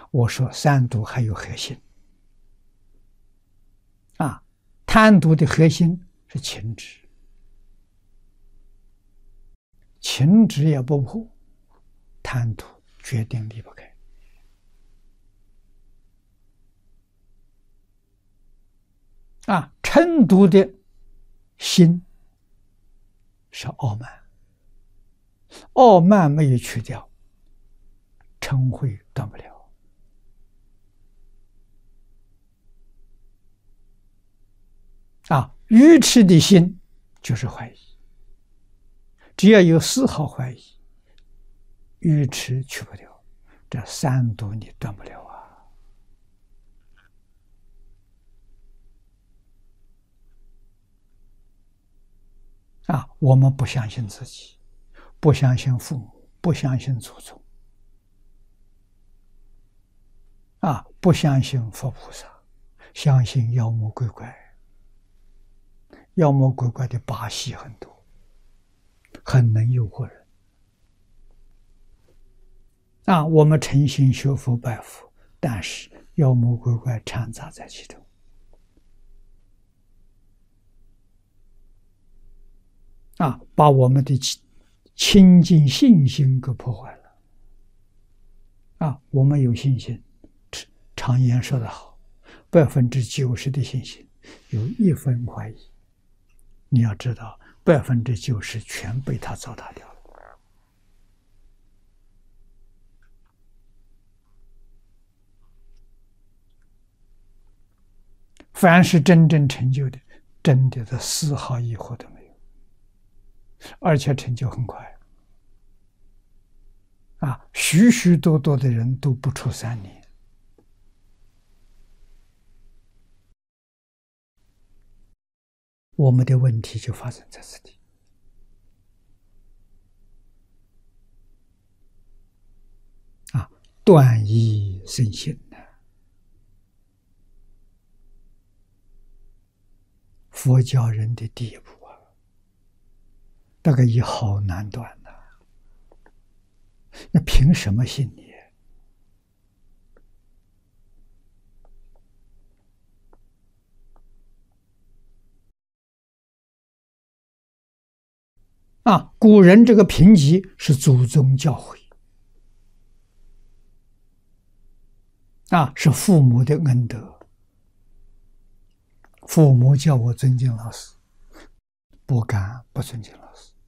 我说三毒还有核心啊，贪毒的核心是情执，情执也不破，贪毒决定离不开。啊，嗔毒的心是傲慢，傲慢没有去掉，嗔恚断不了。啊，愚痴的心就是怀疑，只要有丝毫怀疑，愚痴去不掉，这三毒你断不了啊！啊，我们不相信自己，不相信父母，不相信祖宗，啊，不相信佛菩萨，相信妖魔鬼怪。妖魔鬼怪的把戏很多，很能诱惑人。啊，我们诚心学佛拜佛，但是妖魔鬼怪掺杂在其中。啊，把我们的清净信心给破坏了。啊，我们有信心，常言说得好，90%的信心，有1分怀疑。你要知道，90%全被他糟蹋掉了。凡是真正成就的，真的是丝毫疑惑都没有，而且成就很快。啊，许许多多的人都不出3年。我们的问题就发生在这里。啊，断疑生信呢，佛教人的第一步啊，那个疑好难断呐。那凭什么信你？啊，古人这个评级是祖宗教诲，啊，是父母的恩德。父母叫我尊敬老师，不敢不尊敬老师。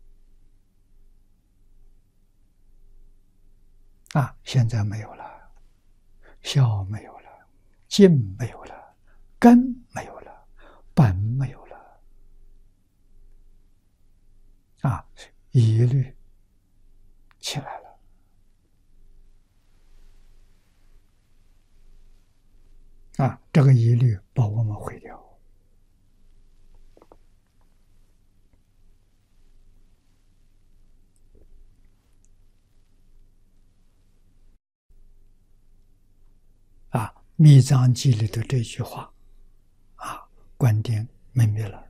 啊，现在没有了，孝没有了，敬没有了，根没有了，本没有了。啊，疑虑起来了。啊，这个疑虑把我们毁掉。啊，《密藏记》里的这句话，啊，观点明灭了。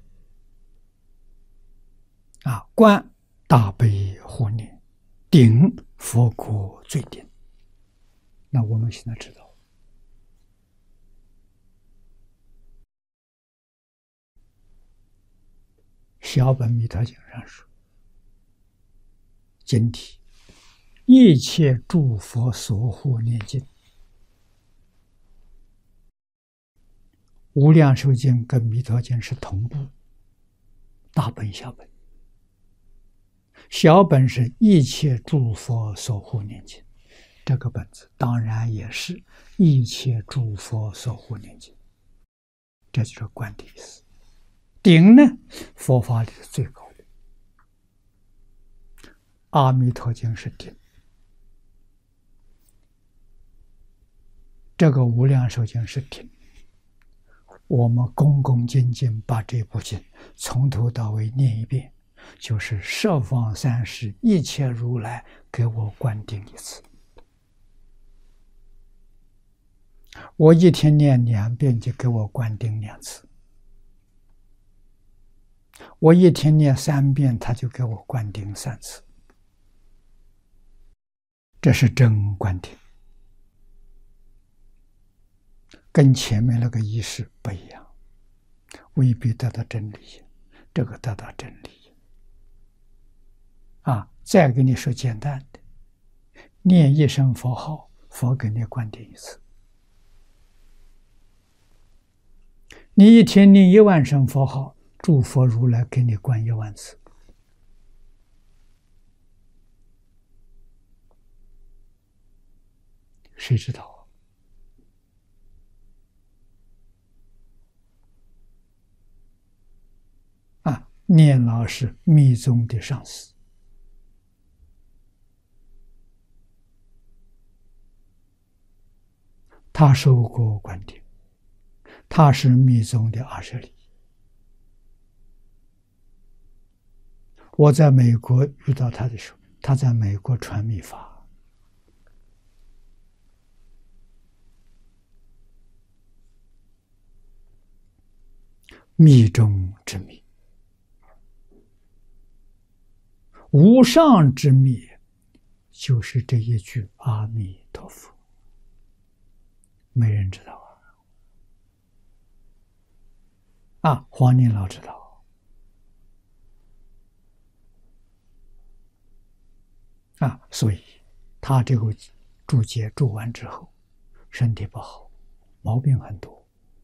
啊，观大悲护念，顶佛国最顶。那我们现在知道，小本弥陀经上说，经题一切诸佛所护念经，无量寿经跟弥陀经是同步，大本小本。小本是一切诸佛所护念经，这个本子当然也是一切诸佛所护念经，这就是观的意思。顶呢，佛法里是最高的，阿弥陀经是顶，这个无量寿经是顶。我们恭恭敬敬把这部经从头到尾念一遍，就是十方三世一切如来给我灌顶一次。我一天念2遍就给我灌顶2次，我一天念3遍他就给我灌顶3次，这是真灌顶。 跟前面那个仪式不一样，未必得到真理，这个得到真理。再给你说简单的，念一声佛号，佛给你灌顶一次。你一天念10000声佛号，诸佛如来给你灌10000次。谁知道念老是密宗的上师，他受过灌顶，他是密宗的阿舍利。我在美国遇到他的时候，他在美国传密法。密中之密，无上之密，就是这一句阿弥陀佛。没人知道黄念老知道所以他这个注解注完之后，身体不好，毛病很多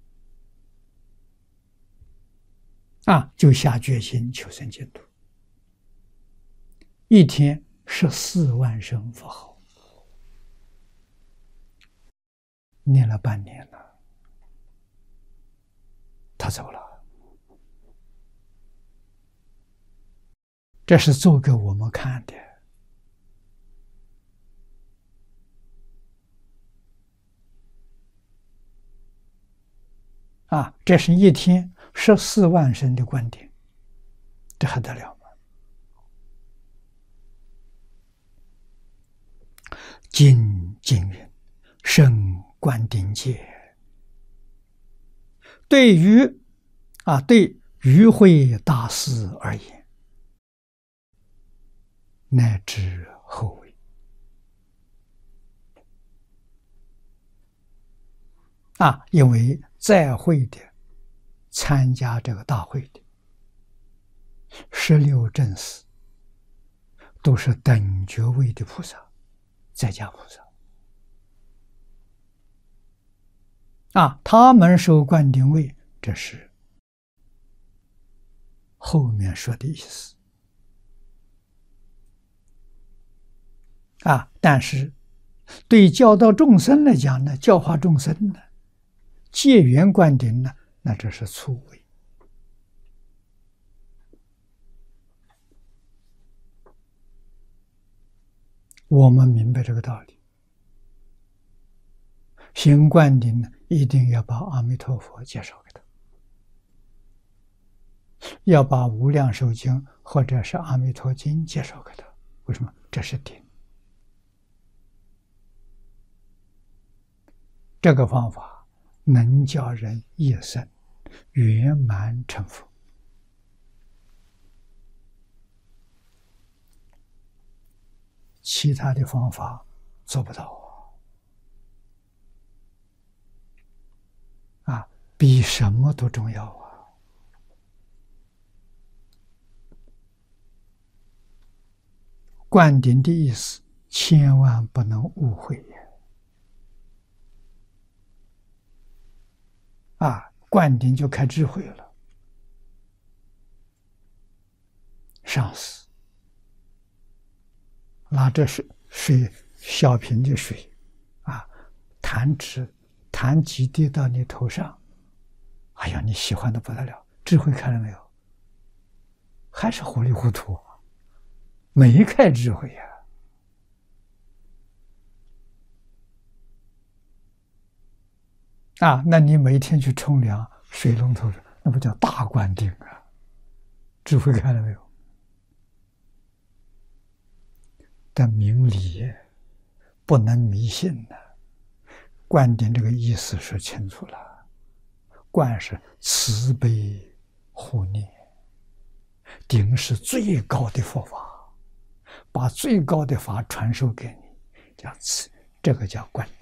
就下决心求生净土，一天14万声佛号，念了半年了，他走了。这是做给我们看的这是一天14万声的灌顶，这还得了吗？经云：胜灌顶戒。对与会大师而言，乃至后位因为在会的参加这个大会的16正士都是等觉位的菩萨，在家菩萨他们受灌顶位，这是后面说的意思但是对教导众生来讲呢，教化众生呢，戒缘灌顶呢，那这是粗位。我们明白这个道理，行灌顶呢，一定要把阿弥陀佛介绍给他，要把无量寿经或者是阿弥陀经介绍给他。为什么？这是顶。这个方法能叫人一生圆满成佛。其他的方法做不到比什么都重要灌顶的意思千万不能误会灌顶就开智慧了。上师拿着水小瓶的水弹几滴到你头上，哎呀，你喜欢的不得了，智慧开了没有？还是糊里糊涂没开智慧那你每天去冲凉，水龙头那不叫大灌顶智慧开了没有？但明理不能迷信灌顶这个意思说清楚了，灌是慈悲护念，顶是最高的佛法，把最高的法传授给你，这个叫灌顶。